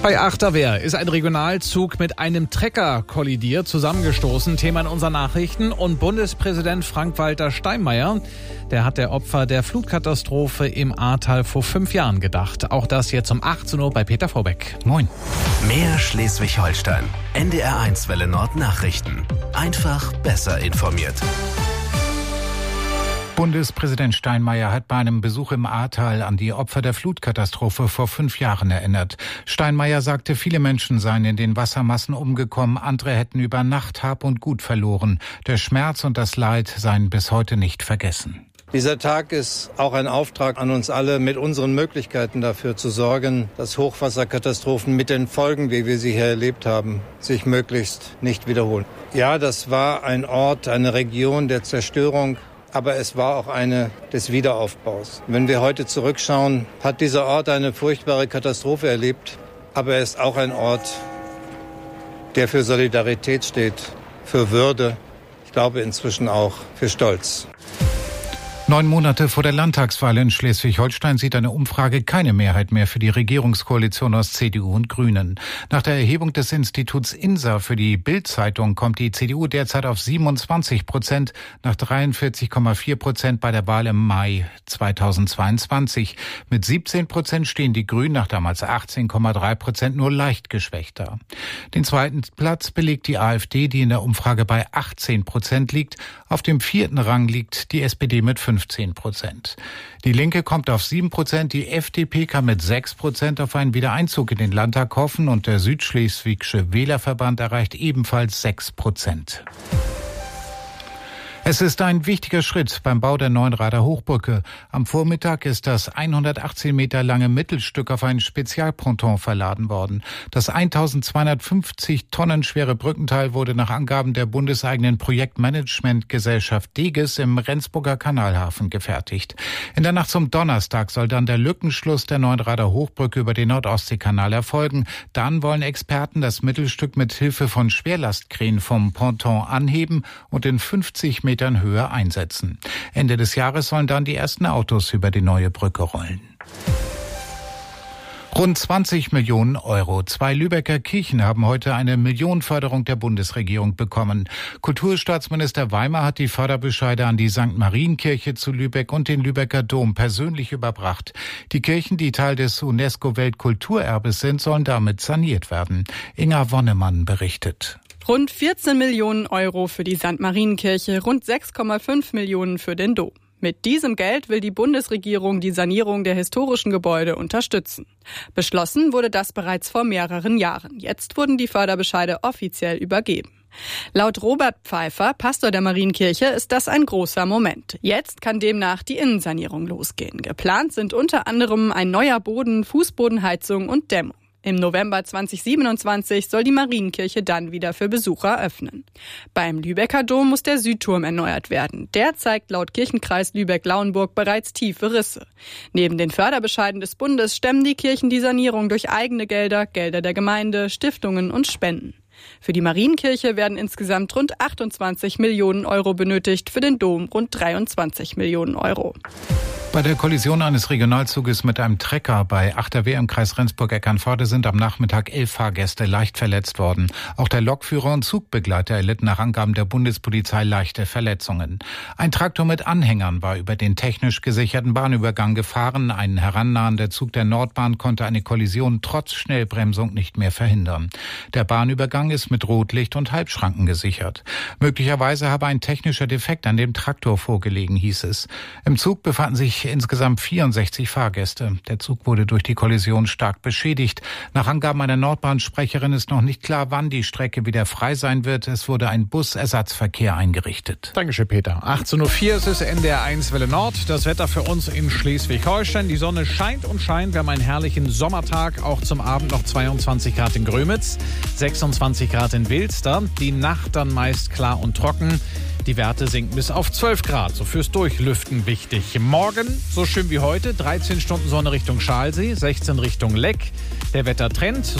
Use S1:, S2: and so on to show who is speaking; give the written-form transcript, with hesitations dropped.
S1: Bei Achterwehr ist ein Regionalzug mit einem Trecker kollidiert, zusammengestoßen. Thema in unseren Nachrichten. Und Bundespräsident Frank-Walter Steinmeier, der hat der Opfer der Flutkatastrophe im Ahrtal vor 5 Jahren gedacht. Auch das jetzt um 18 Uhr bei Peter Vorbeck. Moin.
S2: Mehr Schleswig-Holstein. NDR1 Welle Nord Nachrichten. Einfach besser informiert.
S3: Bundespräsident Steinmeier hat bei einem Besuch im Ahrtal an die Opfer der Flutkatastrophe vor 5 Jahren erinnert. Steinmeier sagte, viele Menschen seien in den Wassermassen umgekommen, andere hätten über Nacht Hab und Gut verloren. Der Schmerz und das Leid seien bis heute nicht vergessen.
S4: Dieser Tag ist auch ein Auftrag an uns alle, mit unseren Möglichkeiten dafür zu sorgen, dass Hochwasserkatastrophen mit den Folgen, wie wir sie hier erlebt haben, sich möglichst nicht wiederholen. Ja, das war ein Ort, eine Region der Zerstörung, aber es war auch eine des Wiederaufbaus. Wenn wir heute zurückschauen, hat dieser Ort eine furchtbare Katastrophe erlebt, aber er ist auch ein Ort, der für Solidarität steht, für Würde, ich glaube inzwischen auch für Stolz.
S3: 9 Monate vor der Landtagswahl in Schleswig-Holstein sieht eine Umfrage keine Mehrheit mehr für die Regierungskoalition aus CDU und Grünen. Nach der Erhebung des Instituts INSA für die Bild-Zeitung kommt die CDU derzeit auf 27%, nach 43,4% bei der Wahl im Mai 2022. Mit 17% stehen die Grünen nach damals 18,3% nur leicht geschwächter. Den zweiten Platz belegt die AfD, die in der Umfrage bei 18% liegt. Auf dem 4. Rang liegt die SPD mit 15%. Die Linke kommt auf 7%, die FDP kann mit 6% auf einen Wiedereinzug in den Landtag hoffen und der Südschleswigsche Wählerverband erreicht ebenfalls 6%. Es ist ein wichtiger Schritt beim Bau der Neuenrader Hochbrücke. Am Vormittag ist das 118 Meter lange Mittelstück auf ein Spezialponton verladen worden. Das 1250 Tonnen schwere Brückenteil wurde nach Angaben der bundeseigenen Projektmanagementgesellschaft Deges im Rendsburger Kanalhafen gefertigt. In der Nacht zum Donnerstag soll dann der Lückenschluss der Neuenrader Hochbrücke über den Nordostseekanal erfolgen. Dann wollen Experten das Mittelstück mit Hilfe von Schwerlastkränen vom Ponton anheben und in 50 Metern Höhe einsetzen. Ende des Jahres sollen dann die ersten Autos über die neue Brücke rollen. Rund 20 Millionen Euro. 2 Lübecker Kirchen haben heute eine Millionenförderung der Bundesregierung bekommen. Kulturstaatsminister Weimer hat die Förderbescheide an die St. Marienkirche zu Lübeck und den Lübecker Dom persönlich überbracht. Die Kirchen, die Teil des UNESCO-Weltkulturerbes sind, sollen damit saniert werden. Inga Wonnemann berichtet.
S5: Rund 14 Millionen Euro für die St. Marienkirche, rund 6,5 Millionen für den Dom. Mit diesem Geld will die Bundesregierung die Sanierung der historischen Gebäude unterstützen. Beschlossen wurde das bereits vor mehreren Jahren. Jetzt wurden die Förderbescheide offiziell übergeben. Laut Robert Pfeiffer, Pastor der Marienkirche, ist das ein großer Moment. Jetzt kann demnach die Innensanierung losgehen. Geplant sind unter anderem ein neuer Boden, Fußbodenheizung und Dämmung. Im November 2027 soll die Marienkirche dann wieder für Besucher öffnen. Beim Lübecker Dom muss der Südturm erneuert werden. Der zeigt laut Kirchenkreis Lübeck-Lauenburg bereits tiefe Risse. Neben den Förderbescheiden des Bundes stemmen die Kirchen die Sanierung durch eigene Gelder, Gelder der Gemeinde, Stiftungen und Spenden. Für die Marienkirche werden insgesamt rund 28 Millionen Euro benötigt, für den Dom rund 23 Millionen Euro.
S3: Bei der Kollision eines Regionalzuges mit einem Trecker bei Achterwehr im Kreis Rendsburg-Eckernförde sind am Nachmittag 11 Fahrgäste leicht verletzt worden. Auch der Lokführer und Zugbegleiter erlitten nach Angaben der Bundespolizei leichte Verletzungen. Ein Traktor mit Anhängern war über den technisch gesicherten Bahnübergang gefahren. Ein herannahender Zug der Nordbahn konnte eine Kollision trotz Schnellbremsung nicht mehr verhindern. Der Bahnübergang ist mit Rotlicht und Halbschranken gesichert. Möglicherweise habe ein technischer Defekt an dem Traktor vorgelegen, hieß es. Im Zug befanden sich insgesamt 64 Fahrgäste. Der Zug wurde durch die Kollision stark beschädigt. Nach Angaben einer Nordbahnsprecherin ist noch nicht klar, wann die Strecke wieder frei sein wird. Es wurde ein Busersatzverkehr eingerichtet.
S1: Dankeschön, Peter. 18.04 Uhr, es ist NDR1 Welle Nord. Das Wetter für uns in Schleswig-Holstein. Die Sonne scheint und scheint. Wir haben einen herrlichen Sommertag. Auch zum Abend noch 22 Grad in Grömitz, 26 Grad in Wilster. Die Nacht dann meist klar und trocken. Die Werte sinken bis auf 12 Grad, so fürs Durchlüften wichtig. Morgen, so schön wie heute, 13 Stunden Sonne Richtung Schalsee, 16 Richtung Leck. Der Wettertrend